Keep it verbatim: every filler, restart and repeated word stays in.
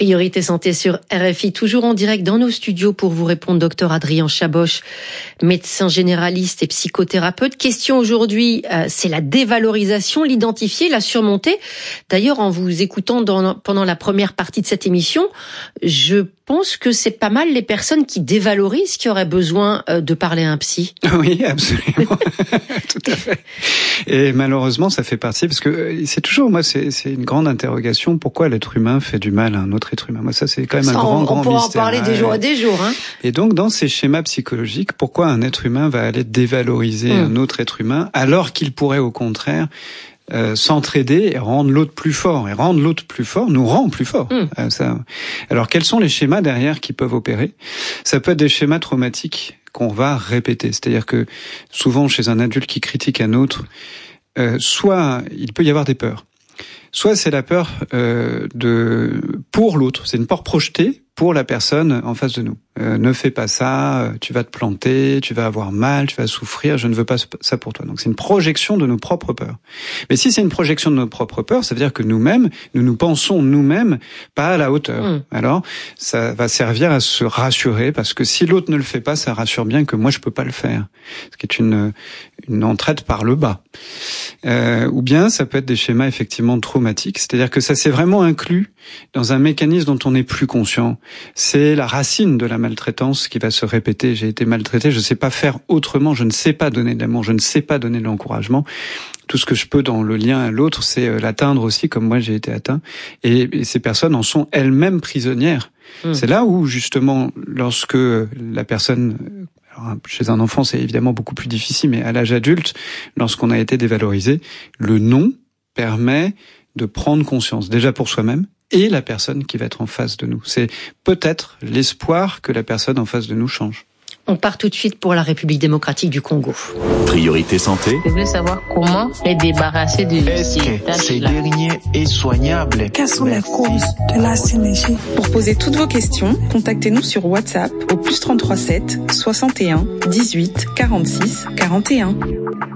Priorité santé sur R F I, toujours en direct dans nos studios pour vous répondre, docteur Adrien Chaboch, médecin généraliste et psychothérapeute. Question aujourd'hui, euh, c'est la dévalorisation, l'identifier, la surmonter. D'ailleurs, en vous écoutant dans, pendant la première partie de cette émission, je pense que c'est pas mal les personnes qui dévalorisent qui auraient besoin euh, de parler à un psy. Oui, absolument. Tout à fait. Et malheureusement, ça fait partie, parce que c'est toujours, moi, c'est, c'est une grande interrogation, pourquoi l'être humain fait du mal à un autre être humain. Moi, ça, c'est quand même ça, un grand, on, grand mystère. On pourra en parler des jours et des jours. Hein. Et donc, dans ces schémas psychologiques, pourquoi un être humain va aller dévaloriser mmh. un autre être humain, alors qu'il pourrait, au contraire, Euh, s'entraider et rendre l'autre plus fort. Et rendre l'autre plus fort nous rend plus fort. Mmh. Euh, ça. Alors, quels sont les schémas derrière qui peuvent opérer ? Ça peut être des schémas traumatiques qu'on va répéter. C'est-à-dire que souvent, chez un adulte qui critique un autre, euh, soit il peut y avoir des peurs. Soit c'est la peur euh, de pour l'autre. C'est une peur projetée pour la personne en face de nous. Euh, ne fais pas ça, tu vas te planter, tu vas avoir mal, tu vas souffrir, je ne veux pas ça pour toi. Donc c'est une projection de nos propres peurs. Mais si c'est une projection de nos propres peurs, ça veut dire que nous-mêmes, nous nous pensons nous-mêmes pas à la hauteur. Mmh. Alors ça va servir à se rassurer, parce que si l'autre ne le fait pas, ça rassure bien que moi je peux pas le faire. Ce qui est une, une entraide par le bas. Euh, ou bien ça peut être des schémas effectivement traumatiques, c'est-à-dire que ça s'est vraiment inclus dans un mécanisme dont on n'est plus conscient. C'est la racine de la maltraitance qui va se répéter. J'ai été maltraité, je ne sais pas faire autrement, je ne sais pas donner de l'amour, je ne sais pas donner de l'encouragement. Tout ce que je peux dans le lien à l'autre, c'est l'atteindre aussi, comme moi j'ai été atteint. Et, et ces personnes en sont elles-mêmes prisonnières. Mmh. C'est là où, justement, lorsque la personne... Alors, chez un enfant, c'est évidemment beaucoup plus difficile, mais à l'âge adulte, lorsqu'on a été dévalorisé, le non permet de prendre conscience, déjà pour soi-même, et la personne qui va être en face de nous. C'est peut-être l'espoir que la personne en face de nous change. On part tout de suite pour la République démocratique du Congo. Priorité santé. Je veux savoir comment les débarrasser de Est-ce que ces derniers est soignable? Quelles sont les causes de la synergie? Pour poser toutes vos questions, contactez-nous sur WhatsApp au plus trente-trois sept soixante et un dix-huit quarante-six quarante et un.